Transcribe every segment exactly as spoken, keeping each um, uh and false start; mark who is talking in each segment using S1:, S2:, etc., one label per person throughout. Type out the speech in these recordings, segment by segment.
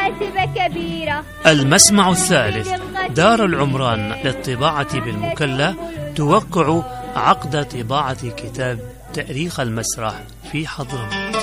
S1: مكاسب كبيرة.
S2: المسمع الثالث، دار العمران للطباعة بالمكلا توقع عقد طباعة كتاب تاريخ المسرح في حضرموت.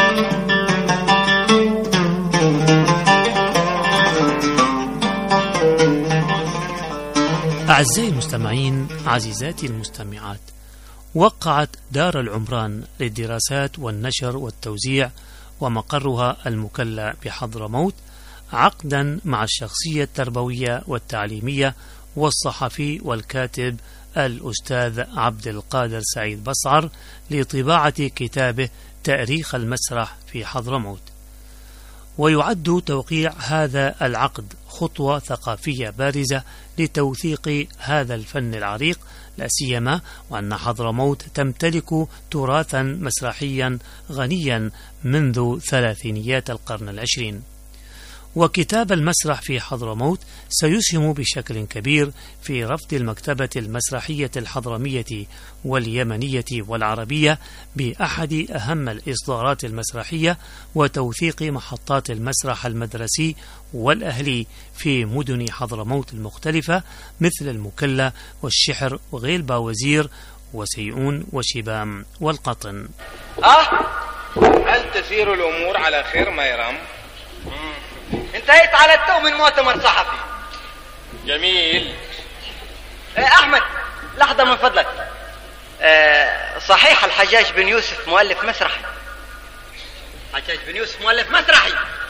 S2: أعزائي المستمعين، عزيزاتي المستمعات، وقعت دار العمران للدراسات والنشر والتوزيع ومقرها المكلا بحضرموت عقدا مع الشخصية التربوية والتعليمية والصحفي والكاتب الأستاذ عبد القادر سعيد بصعر لطباعة كتابه تاريخ المسرح في حضرموت. ويعد توقيع هذا العقد خطوة ثقافية بارزة لتوثيق هذا الفن العريق، لا سيما وأن حضرموت تمتلك تراثا مسرحيا غنيا منذ ثلاثينيات القرن العشرين. وكتاب المسرح في حضرموت سيسهم بشكل كبير في رفض المكتبة المسرحية الحضرمية واليمنية والعربية بأحد أهم الإصدارات المسرحية وتوثيق محطات المسرح المدرسي والأهلي في مدن حضرموت المختلفة مثل المكلا والشحر وغيلبا وزير وسيئون وشبام والقطن.
S3: أه هل تسير الأمور على خير ميرام؟
S4: انتهيت على التو من مؤتمر صحفي.
S3: جميل.
S4: ايه احمد، لحظة من فضلك. اه صحيح الحجاج بن يوسف مؤلف مسرحي؟ حجاج بن يوسف مؤلف مسرحي؟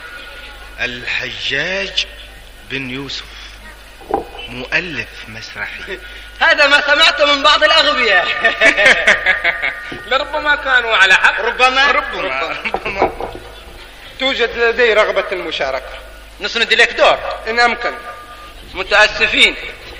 S3: الحجاج بن يوسف مؤلف مسرحي؟
S4: هذا ما سمعته من بعض الأغبياء.
S3: لربما كانوا على حق.
S4: ربما
S3: ربما, ربما. توجد لدي رغبة المشاركة.
S4: نسند لك دور
S3: إن أمكن.
S4: متأسفين،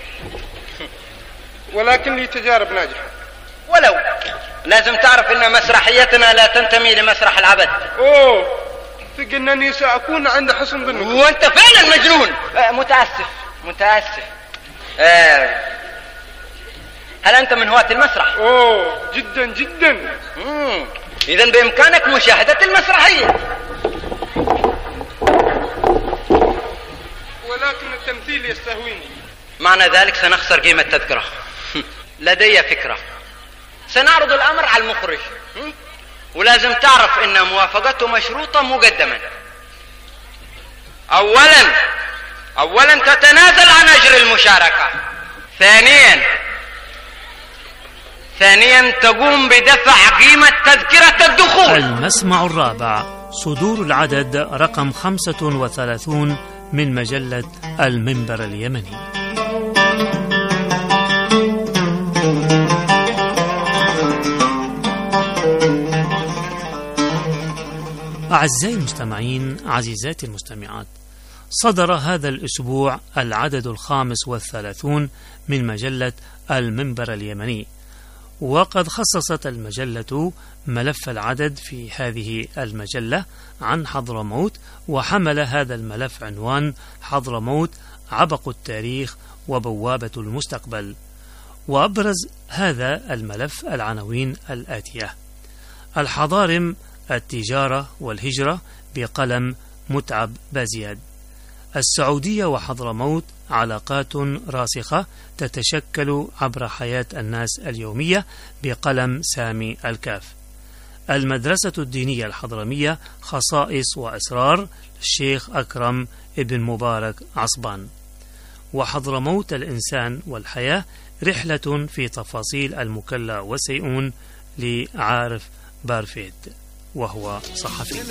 S3: ولكن لي تجارب ناجحة.
S4: ولو لازم تعرف إن مسرحيتنا لا تنتمي لمسرح العبث.
S3: أوه، ثق أنني سأكون عند حسن ظنك.
S4: وأنت فين المجنون؟ آه متأسف متأسف. آه. هل أنت من هواة المسرح؟
S3: أوه جدا جدا.
S4: إذن بإمكانك مشاهدة المسرحية.
S3: ولكن التمثيل يستهويني.
S4: معنى ذلك سنخسر قيمة التذكرة. لدي فكرة، سنعرض الأمر على المخرج، ولازم تعرف إن موافقته مشروطة مقدما. أولا أولا تتنازل عن أجر المشاركة. ثانيا ثانيا تقوم بدفع قيمة تذكرة الدخول.
S2: المسمع الرابع، صدور العدد رقم خمسة وثلاثون من مجلة المنبر اليمني. أعزائي المستمعين، عزيزاتي المستمعات، صدر هذا الأسبوع العدد الخامس والثلاثون من مجلة المنبر اليمني، وقد خصصت المجلة ملف العدد في هذه المجلة عن حضرموت، وحمل هذا الملف عنوان حضرموت عبق التاريخ وبوابة المستقبل. وأبرز هذا الملف العناوين الآتية: الحضارم، التجارة والهجرة بقلم متعب بازياد. السعودية وحضرموت علاقات راسخة تتشكل عبر حياة الناس اليومية بقلم سامي الكاف. المدرسة الدينية الحضرمية خصائص وأسرار الشيخ أكرم ابن مبارك عصبان. وحضرموت الإنسان والحياة رحلة في تفاصيل المكلا وسيئون لعارف بارفيد، وهو صحفي.